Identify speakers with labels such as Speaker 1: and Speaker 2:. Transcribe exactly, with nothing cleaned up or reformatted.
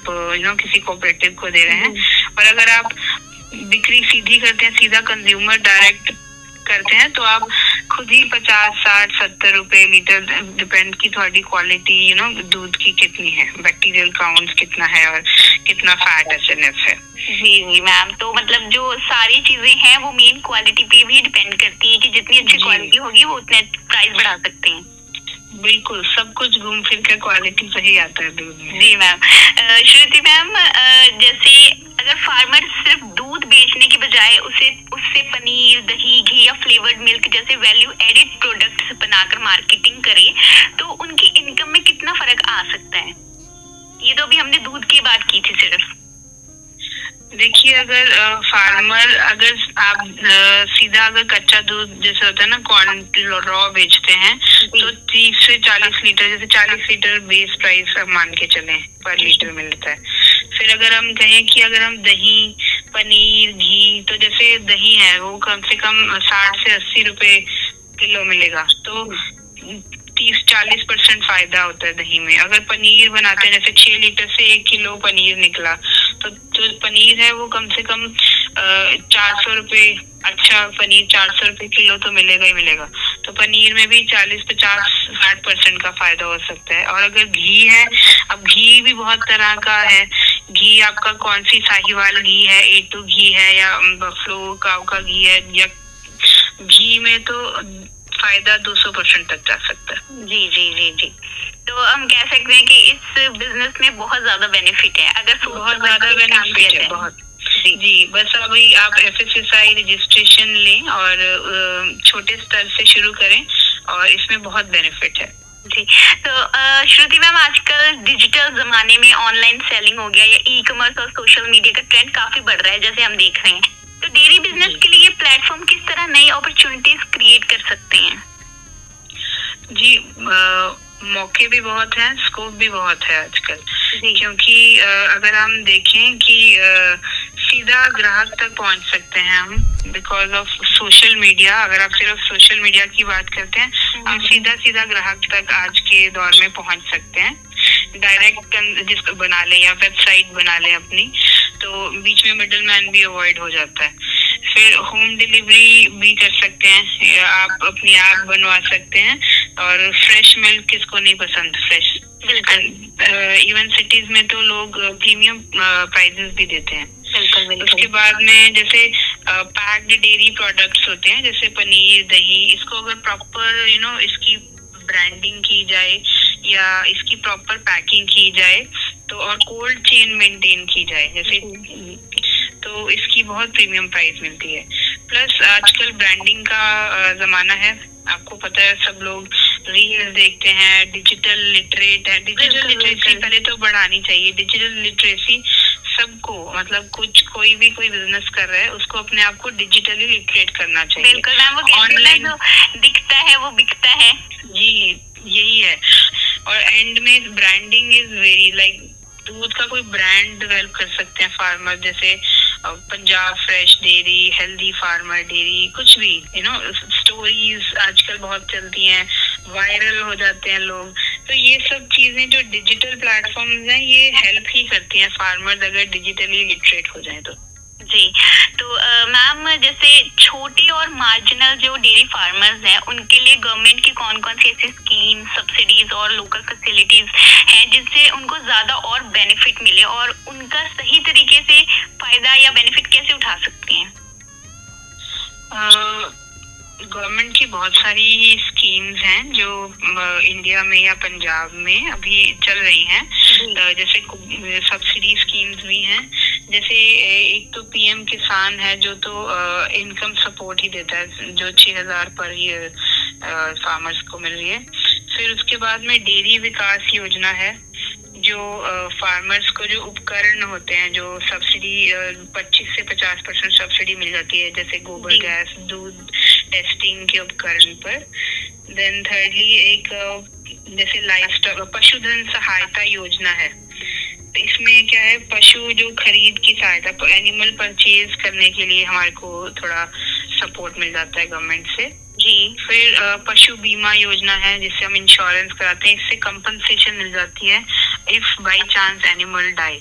Speaker 1: आप you know किसी cooperative को दे रहे हैं। और अगर आप बिक्री सीधी करते हैं, सीधा कंज्यूमर डायरेक्ट करते हैं, तो आप खुद ही पचास साठ सत्तर रुपए लीटर, डिपेंड की थोड़ी क्वालिटी यू नो दूध की कितनी है, बैक्टीरियल काउंट कितना है और कितना फैट एस एन एफ है।
Speaker 2: जी जी मैम, तो मतलब जो सारी चीजें हैं वो मेन क्वालिटी पे भी डिपेंड करती है कि जितनी अच्छी क्वालिटी होगी वो उतने प्राइस बढ़ा सकते हैं।
Speaker 1: बिल्कुल, सब कुछ घूम फिर कर क्वालिटी से ही आता है दूध में।
Speaker 2: जी मैम। श्रुति मैम, जैसे अगर फार्मर सिर्फ दूध बेचने की बजाय उसे उससे पनीर, दही, घी या फ्लेवर्ड मिल्क जैसे वैल्यू एडिड प्रोडक्ट्स बनाकर मार्केटिंग करे तो उनकी इनकम में कितना फर्क आ सकता है? ये तो अभी हमने दूध की बात की थी सिर्फ।
Speaker 1: देखिए, अगर फार्मर अगर आप आ, सीधा अगर कच्चा दूध जैसे होता है ना, क्वांटिटी रॉ बेचते हैं, तो तीस से चालीस लीटर, जैसे चालीस लीटर बेस प्राइस अब मान के चलें पर लीटर मिलता है। फिर अगर हम कहें कि अगर हम दही, पनीर, घी, तो जैसे दही है वो कम से कम साठ से अस्सी रुपए किलो मिलेगा, तो तीस चालीस परसेंट फायदा होता है दही में। अगर पनीर बनाते हैं, जैसे छह लीटर से एक किलो पनीर निकला, तो जो पनीर है वो कम से कम चार सौ रुपए, अच्छा पनीर चार सौ रुपए किलो तो मिलेगा ही मिलेगा, तो पनीर में भी चालीस पचास साठ परसेंट का फायदा हो सकता है। और अगर घी है, अब घी भी बहुत तरह का है, घी आपका कौन सी साहिवाल घी है, ए टू घी है या बफलो काऊ का घी है, या घी में तो फायदा दो सौ परसेंट तक जा सकता है।
Speaker 2: जी जी जी जी तो हम कह सकते हैं कि इस बिजनेस में बहुत ज्यादा बेनिफिट है, अगर
Speaker 1: बहुत ज्यादा बेनिफिट है, बहुत। जी जी बस अभी आप F S S I registration लें और छोटे स्तर से शुरू करें, और इसमें बहुत बेनिफिट है।
Speaker 2: जी, तो श्रुति मैम, आजकल डिजिटल जमाने में ऑनलाइन सेलिंग हो गया या ई कॉमर्स और सोशल मीडिया का ट्रेंड काफी बढ़ रहा है, जैसे हम देख रहे हैं, तो डेयरी बिजनेस के लिए ये प्लेटफॉर्म किस तरह नई अपॉर्चुनिटीज क्रिएट कर सकते हैं?
Speaker 1: जी, आ, मौके भी बहुत हैं, स्कोप भी बहुत है आजकल, क्योंकि आ, अगर हम देखें कि आ, सीधा ग्राहक तक पहुंच सकते हैं हम बिकॉज ऑफ सोशल मीडिया। अगर आप सिर्फ सोशल मीडिया की बात करते हैं, आप सीधा सीधा ग्राहक तक आज के दौर में पहुंच सकते हैं, डायरेक्ट जिसको बना ले या वेबसाइट बना ले अपनी, तो बीच में मिडल मैन भी अवॉइड हो जाता है। फिर होम डिलीवरी भी कर सकते हैं, आप अपनी ऐप बनवा सकते हैं, और फ्रेश मिल्क किसको नहीं पसंद, फ्रेश। इवन सिटीज में तो लोग प्रीमियम प्राइजेस भी देते हैं। उसके बाद में जैसे पैक्ड डेयरी प्रोडक्ट्स होते हैं, जैसे पनीर, दही, इसको अगर प्रॉपर यू नो इसकी ब्रांडिंग की जाए या इसकी प्रॉपर पैकिंग की जाए, तो और कोल्ड चेन मेंटेन की जाए जैसे, तो इसकी बहुत प्रीमियम प्राइस मिलती है। प्लस आजकल ब्रांडिंग का जमाना है, आपको पता है, सब लोग रील्स देखते हैं, डिजिटल लिटरेट है। डिजिटल लिटरेसी पहले तो बढ़ानी चाहिए, डिजिटल लिटरेसी सबको, मतलब कुछ कोई भी कोई बिजनेस कर रहा है उसको अपने आप को डिजिटली लिटरेट करना चाहिए।
Speaker 2: बिल्कुल मैम, वो ऑनलाइन दिखता है वो बिकता है।
Speaker 1: जी, यही है। और एंड में ब्रांडिंग इज वेरी लाइक, दूध का कोई ब्रांड डेवलप कर सकते हैं फार्मर, जैसे Punjab fresh dairy, healthy farmer dairy, कुछ भी यू नो स्टोरीज आजकल बहुत चलती हैं, वायरल हो जाते हैं लोग, तो ये सब चीजें जो डिजिटल प्लेटफॉर्म्स हैं ये हेल्प ही करती हैं फार्मर्स अगर डिजिटली लिटरेट हो जाए तो।
Speaker 2: जी, तो मैम, जैसे छोटे और मार्जिनल जो डेयरी फार्मर्स हैं उनके लिए गवर्नमेंट की कौन कौन सी ऐसी स्कीम, सब्सिडीज और लोकल फैसिलिटीज हैं जिससे उनको ज्यादा और बेनिफिट मिले, और उनका सही तरीके से फायदा या बेनिफिट कैसे उठा सकते हैं?
Speaker 1: गवर्नमेंट की बहुत सारी स्कीम्स हैं जो इंडिया में या पंजाब में अभी चल रही हैं, जैसे सब्सिडी स्कीम्स भी हैं, जैसे एक तो पीएम किसान है जो तो इनकम सपोर्ट ही देता है, जो छह हजार पर ईयर फार्मर्स को मिल रही है। फिर उसके बाद में डेयरी विकास योजना है, जो फार्मर्स को जो उपकरण होते हैं जो सब्सिडी पच्चीस से पचास परसेंट सब्सिडी मिल जाती है, जैसे गोबर गैस, दूध टेस्टिंग के उपकरण पर। देन थर्डली एक जैसे लाइफ स्टॉक पशुधन सहायता योजना है, तो इसमें क्या है, पशु जो खरीद की सहायता, एनिमल परचेज करने के लिए हमारे को थोड़ा सपोर्ट मिल जाता है गवर्नमेंट से। जी, फिर पशु बीमा योजना है जिससे हम इंश्योरेंस कराते हैं, इससे कंपनसेशन मिल जाती है if by chance animal die.